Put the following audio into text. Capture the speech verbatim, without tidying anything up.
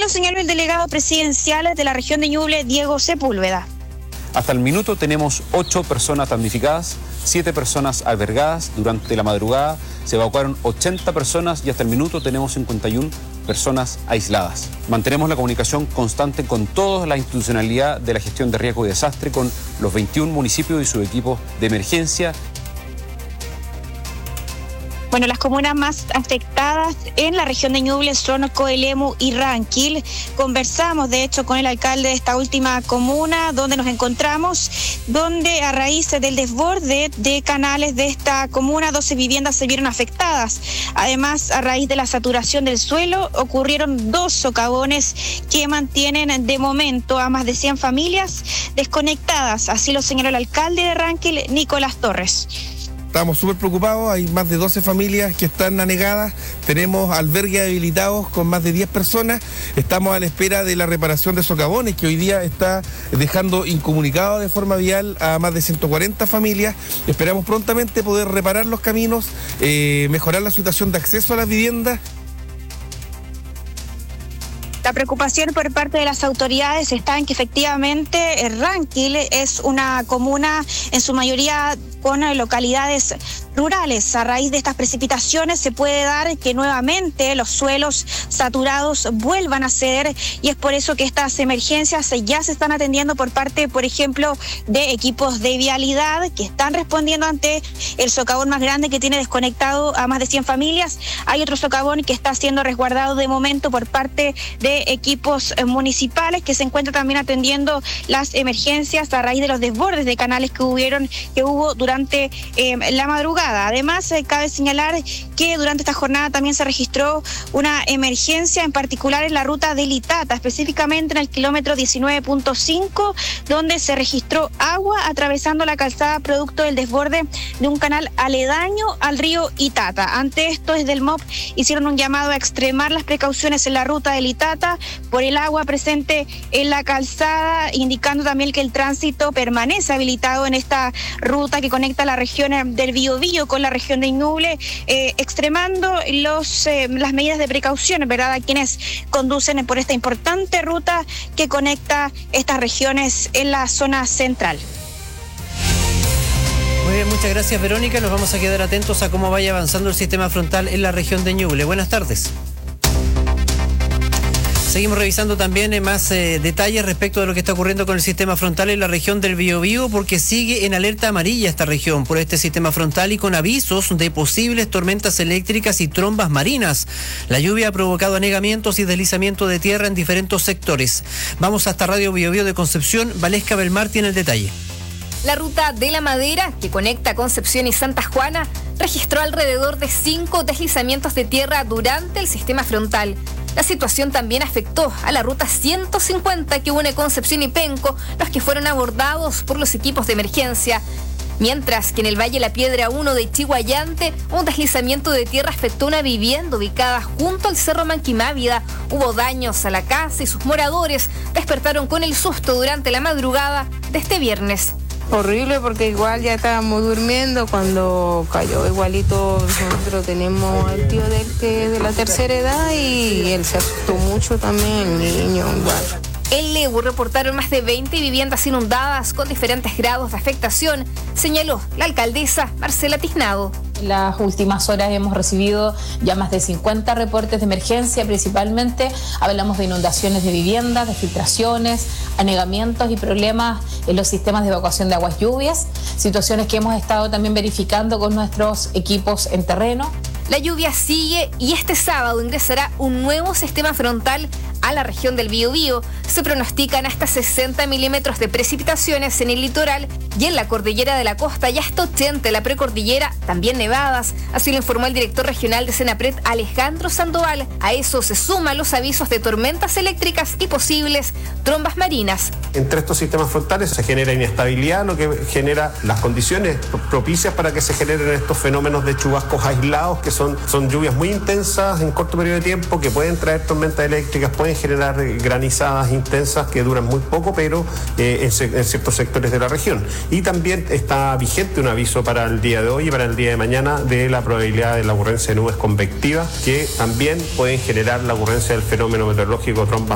lo señaló el delegado presidencial de la región de Ñuble, Diego Sepúlveda. Hasta el minuto tenemos ocho personas damnificadas, siete personas albergadas. Durante la madrugada se evacuaron ochenta personas y hasta el minuto tenemos cincuenta y una personas aisladas. Mantenemos la comunicación constante con toda la institucionalidad de la gestión de riesgo y desastre, con los veintiún municipios y sus equipos de emergencia. Bueno, las comunas más afectadas en la región de Ñuble son Coelemu y Ranquil. Conversamos, de hecho, con el alcalde de esta última comuna, donde nos encontramos, donde a raíz del desborde de canales de esta comuna, doce viviendas se vieron afectadas. Además, a raíz de la saturación del suelo, ocurrieron dos socavones que mantienen de momento a más de cien familias desconectadas. Así lo señaló el alcalde de Ranquil, Nicolás Torres. Estamos súper preocupados, hay más de doce familias que están anegadas, tenemos albergues habilitados con más de diez personas, estamos a la espera de la reparación de socavones que hoy día está dejando incomunicado de forma vial a más de ciento cuarenta familias. Esperamos prontamente poder reparar los caminos, eh, mejorar la situación de acceso a las viviendas. La preocupación por parte de las autoridades está en que efectivamente Ranquil es una comuna en su mayoría con localidades rurales. A raíz de estas precipitaciones se puede dar que nuevamente los suelos saturados vuelvan a ceder, y es por eso que estas emergencias ya se están atendiendo por parte, por ejemplo, de equipos de vialidad que están respondiendo ante el socavón más grande que tiene desconectado a más de cien familias. Hay otro socavón que está siendo resguardado de momento por parte de equipos municipales que se encuentran también atendiendo las emergencias a raíz de los desbordes de canales que hubieron, que hubo durante eh, la madrugada. Además, eh, cabe señalar que durante esta jornada también se registró una emergencia, en particular en la ruta de Litata, específicamente en el kilómetro diecinueve punto cinco, donde se registró agua atravesando la calzada producto del desborde de un canal aledaño al río Itata. Ante esto, desde el M O P hicieron un llamado a extremar las precauciones en la ruta de Litata por el agua presente en la calzada, indicando también que el tránsito permanece habilitado en esta ruta que conecta la región del Biobío con la región de Ñuble, eh, extremando los, eh, las medidas de precaución, ¿verdad?, a quienes conducen por esta importante ruta que conecta estas regiones en la zona central. Muy bien, muchas gracias, Verónica. Nos vamos a quedar atentos a cómo vaya avanzando el sistema frontal en la región de Ñuble. Buenas tardes. Seguimos revisando también más eh, detalles respecto de lo que está ocurriendo con el sistema frontal en la región del Biobío, porque sigue en alerta amarilla esta región por este sistema frontal y con avisos de posibles tormentas eléctricas y trombas marinas. La lluvia ha provocado anegamientos y deslizamiento de tierra en diferentes sectores. Vamos hasta Radio Biobío de Concepción. Valesca Belmar tiene el detalle. La ruta de la Madera, que conecta Concepción y Santa Juana, registró alrededor de cinco deslizamientos de tierra durante el sistema frontal. La situación también afectó a la ruta ciento cincuenta que une Concepción y Penco, los que fueron abordados por los equipos de emergencia. Mientras que en el Valle La Piedra uno de Chiguayante, un deslizamiento de tierra afectó una vivienda ubicada junto al Cerro Manquimávida. Hubo daños a la casa y sus moradores despertaron con el susto durante la madrugada de este viernes. Horrible, porque igual ya estábamos durmiendo cuando cayó igualito. Nosotros tenemos al tío del que es de la tercera edad y él se asustó mucho también, el niño igual. En Lebu reportaron más de veinte viviendas inundadas con diferentes grados de afectación, señaló la alcaldesa Marcela Tiznado. En las últimas horas hemos recibido ya más de cincuenta reportes de emergencia, principalmente hablamos de inundaciones de viviendas, de filtraciones, anegamientos y problemas en los sistemas de evacuación de aguas lluvias, situaciones que hemos estado también verificando con nuestros equipos en terreno. La lluvia sigue y este sábado ingresará un nuevo sistema frontal a la región del Biobío. Se pronostican hasta sesenta milímetros de precipitaciones en el litoral y en la cordillera de la costa y hasta ochenta en la precordillera, también nevadas. Así lo informó el director regional de Senapred, Alejandro Sandoval. A eso se suman los avisos de tormentas eléctricas y posibles trombas marinas. Entre estos sistemas frontales se genera inestabilidad, lo que genera las condiciones propicias para que se generen estos fenómenos de chubascos aislados, que son, son lluvias muy intensas en corto periodo de tiempo, que pueden traer tormentas eléctricas, pueden generar granizadas intensas que duran muy poco, pero eh, en, en ciertos sectores de la región. Y también está vigente un aviso para el día de hoy y para el día de mañana de la probabilidad de la ocurrencia de nubes convectivas, que también pueden generar la ocurrencia del fenómeno meteorológico trombas